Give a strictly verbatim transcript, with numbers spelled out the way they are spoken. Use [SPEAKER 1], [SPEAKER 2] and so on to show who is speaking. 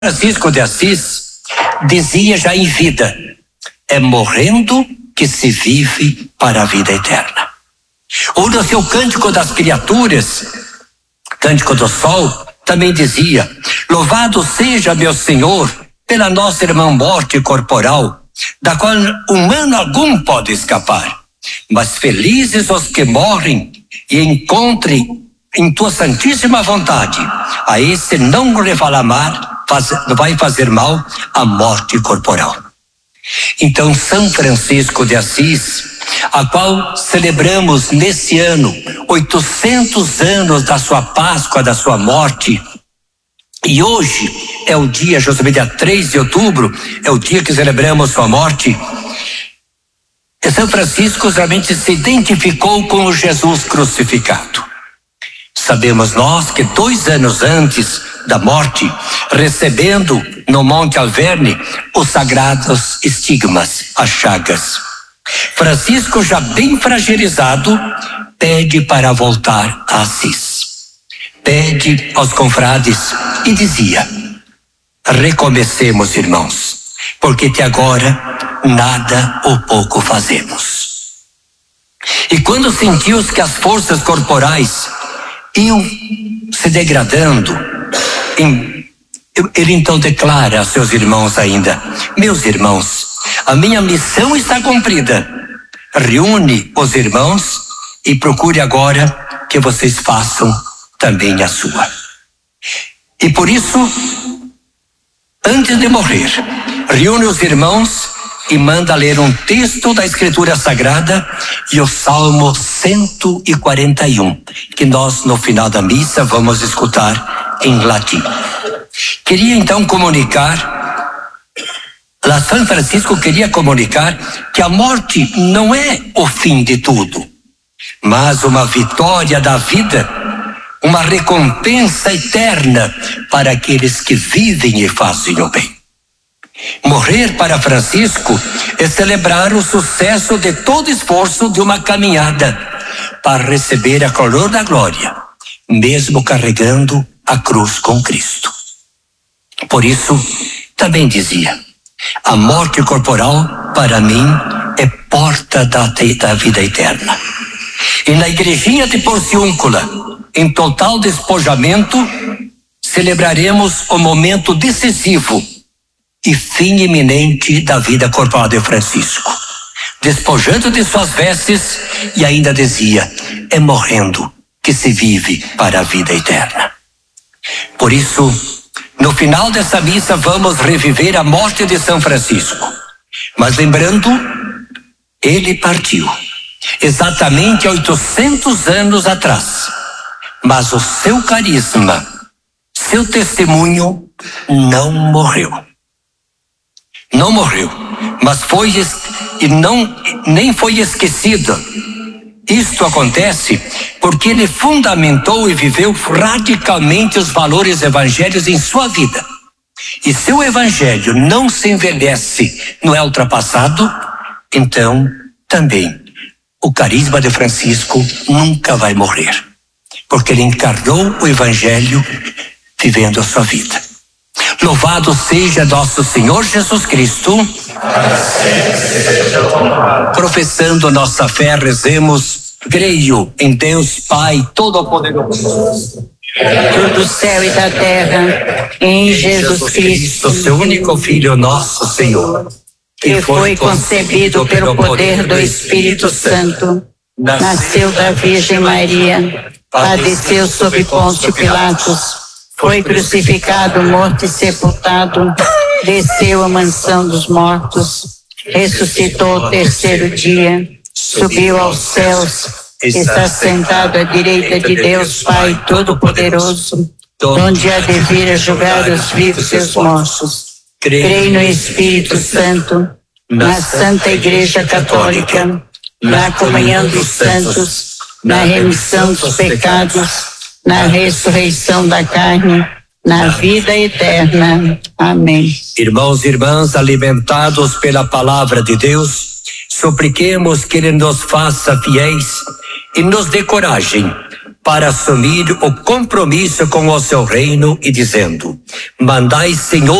[SPEAKER 1] Francisco de Assis dizia já em vida: é morrendo que se vive para a vida eterna. Ou no seu Cântico das Criaturas, Cântico do Sol, também dizia: louvado seja meu Senhor pela nossa irmã morte corporal, da qual humano algum pode escapar, mas felizes os que morrem e encontrem em tua santíssima vontade, a esse não lhe vai mal, faz, vai fazer mal a morte corporal. Então São Francisco de Assis, a qual celebramos nesse ano oitocentos anos da sua Páscoa, da sua morte, e hoje é o dia, justamente dia três de outubro, é o dia que celebramos sua morte. E São Francisco realmente se identificou com o Jesus crucificado. Sabemos nós que dois anos antes da morte, recebendo no Monte Alverne os sagrados estigmas, as chagas, Francisco, já bem fragilizado, pede para voltar a Assis. Pede aos confrades e dizia: recomecemos, irmãos, porque até agora nada ou pouco fazemos. E quando sentiu que as forças corporais iam se degradando, ele então declara a seus irmãos ainda: meus irmãos, a minha missão está cumprida. Reúne os irmãos e procure agora que vocês façam também a sua. E por isso, antes de morrer, reúne os irmãos e manda ler um texto da Escritura Sagrada e o Salmo cento e quarenta e um, que nós no final da missa vamos escutar em latim. Queria então comunicar, lá São Francisco queria comunicar que a morte não é o fim de tudo, mas uma vitória da vida, uma recompensa eterna para aqueles que vivem e fazem o bem. Morrer para Francisco é celebrar o sucesso de todo esforço de uma caminhada para receber a coroa da glória, mesmo carregando a cruz com Cristo. Por isso, também dizia: a morte corporal para mim é porta da, da vida eterna. E na igrejinha de Porciúncula, em total despojamento, celebraremos o momento decisivo e fim iminente da vida corporal de Francisco, despojando de suas vestes, e ainda dizia: é morrendo que se vive para a vida eterna. Por isso, no final dessa missa vamos reviver a morte de São Francisco, mas lembrando, ele partiu exatamente oitocentos anos atrás, mas o seu carisma, seu testemunho não morreu. Não morreu, mas foi e não nem foi esquecido. Isto acontece porque ele fundamentou e viveu radicalmente os valores evangélicos em sua vida. E seu evangelho não se envelhece, não é ultrapassado, então também o carisma de Francisco nunca vai morrer, porque ele encarnou o evangelho vivendo a sua vida. Louvado seja nosso Senhor Jesus Cristo. Professando nossa fé, rezemos: creio em Deus Pai Todo-Poderoso,
[SPEAKER 2] Criador do céu e da terra, em Jesus Cristo,
[SPEAKER 1] seu único Filho, nosso Senhor,
[SPEAKER 2] que foi concebido pelo poder do Espírito Santo, nasceu da Virgem Maria, padeceu sob Pôncio Pilatos, foi crucificado, morto e sepultado, desceu à mansão dos mortos, ressuscitou ao terceiro dia, subiu aos céus, está sentado à direita de Deus Pai Todo-Poderoso, onde há de vir a julgar os vivos e os mortos. Creio no Espírito Santo, na Santa Igreja Católica, na comunhão dos santos, na remissão dos pecados, na ressurreição da carne, na vida eterna. Amém.
[SPEAKER 1] Irmãos e irmãs, alimentados pela palavra de Deus, supliquemos que Ele nos faça fiéis e nos dê coragem para assumir o compromisso com o seu reino e dizendo: mandai, Senhor,